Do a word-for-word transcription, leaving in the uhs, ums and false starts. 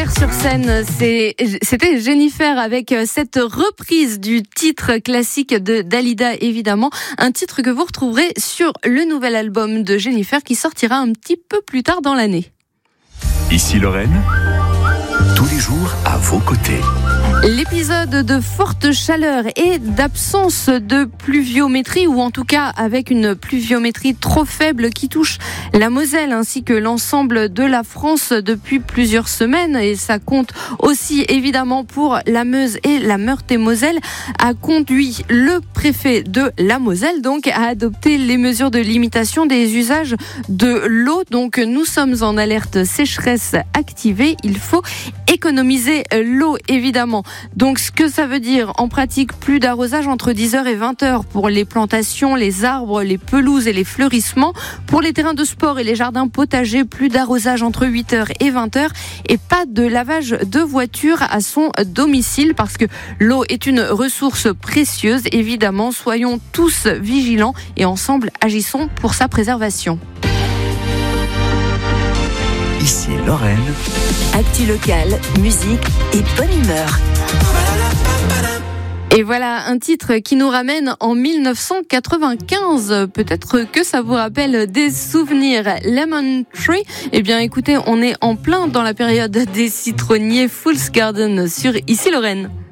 Nevers-sur-Seine, c'est, c'était Jennifer avec cette reprise du titre classique de Dalida, évidemment. Un titre que vous retrouverez sur le nouvel album de Jennifer qui sortira un petit peu plus tard dans l'année. Ici Lorraine, tous les jours à vos côtés. L'épisode de forte chaleur et d'absence de pluviométrie, ou en tout cas avec une pluviométrie trop faible qui touche la Moselle ainsi que l'ensemble de la France depuis plusieurs semaines, et ça compte aussi évidemment pour la Meuse et la Meurthe-et-Moselle, a conduit le préfet de la Moselle donc à adopter les mesures de limitation des usages de l'eau. Donc nous sommes en alerte sécheresse activée, il faut économiser l'eau évidemment. Donc ce que ça veut dire en pratique, plus d'arrosage entre dix heures et vingt heures pour les plantations, les arbres, les pelouses et les fleurissements. Pour les terrains de sport et les jardins potagers, plus d'arrosage entre huit heures et vingt heures, et pas de lavage de voiture à son domicile parce que l'eau est une ressource précieuse. Évidemment, soyons tous vigilants et ensemble agissons pour sa préservation. Ici Lorraine. Actu locale, musique et bonne humeur. Et voilà un titre qui nous ramène en mille neuf cent quatre-vingt-quinze. Peut-être que ça vous rappelle des souvenirs. Lemon Tree. Eh bien, écoutez, on est en plein dans la période des citronniers. Fool's Garden sur Ici Lorraine.